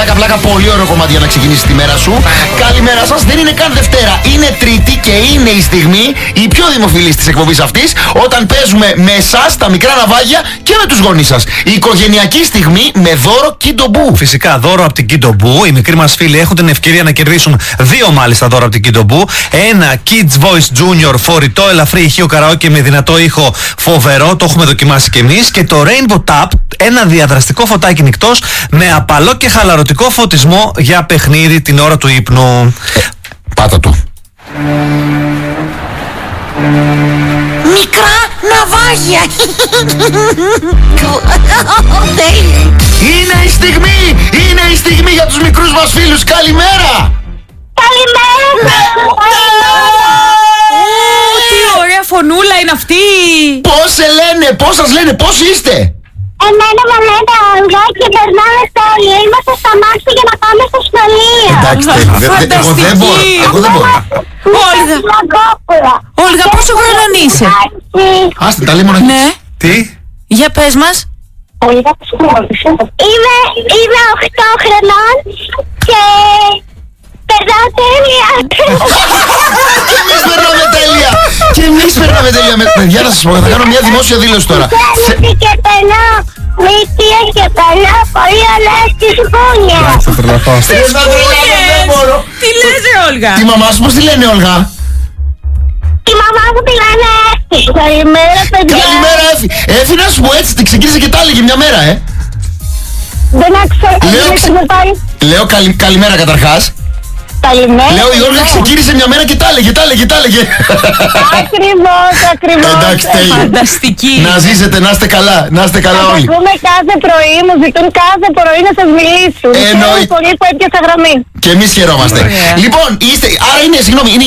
πλάκα, πολύ ωραίο κομμάτι για να ξεκινήσει τη μέρα σου. Καλημέρα σας, δεν είναι καν Δευτέρα, είναι Τρίτη και είναι η στιγμή, η πιο δημοφιλής της εκπομπής αυτής, όταν παίζουμε με εσάς, τα μικρά ναυάγια και με τους γονείς σας. Η οικογενειακή στιγμή με δώρο Kindo Boo. Φυσικά, δώρο από την Kindo Boo. Οι μικροί μας φίλοι έχουν την ευκαιρία να κερδίσουν 2 μάλιστα δώρο από την Kindo Boo. Ένα Kids Voice Junior φορητό ελαφρύ ηχείο καραόκε με δυνατό ήχο φοβερό, το έχουμε δοκιμάσει κι εμείς. Και το Rainbow Tap, ένα διαδραστικό φωτάκι νυχτός με απαλό και χαλαρωτικό φωτισμό για παιχνίδι την ώρα του ύπνου. Πάτα το. Μικρά ναυάγια. Είναι η στιγμή για τους μικρούς μας φίλους. Καλημέρα. Καλημέρα. Τι ωραία φωνούλα είναι αυτή. Πώς σε λένε, πώς σας λένε, πώς είστε? Εμένα με λένε Όλγα και περνάμε Τέλεια. Είμαστε στα μάξι για να πάμε στο σχολείο. Εντάξει, εγώ δεν μπορώ. Όλγα, πόσο χρονών είσαι? Άστε, τα λέει μόνο. Ναι. Τι? Για πες μας. Είμαι 8 χρονών και περνάω τέλεια. Και εμείς περνάμε τέλεια. Παιδιά, να σας πω, θα κάνω μια δημόσια δήλωση τώρα. Και περνάω μύτια και περνάω πολύ ωραία στη σπούνια. Τι λες ρε Όλγα? Τη μαμά σου πώς τη λένε, Όλγα? Η μαμά μου τη λένε Έφη. Καλημέρα παιδιά. Καλημέρα, Έφη. Έφη, να σου πω έτσι, την ξεκίνησε και τα έλεγε μια μέρα, Δεν άκουσα. Λέω καλημέρα καταρχάς. Καλημέρα. Λέω η Όλγα ξεκίνησε μια μέρα και τα έλεγε. Ακριβώς. Εντάξει, τέλειο. Φανταστική. Να ζήσετε, να είστε καλά όλοι. Ακούμε κάθε πρωί, μου ζητούν κάθε πρωί να σας μιλήσουν. Εννοεί. Χαίρομαι πολύ που έπιασα γραμμή. Και εμείς χαιρόμαστε. Ωραία. Λοιπόν, άρα είναι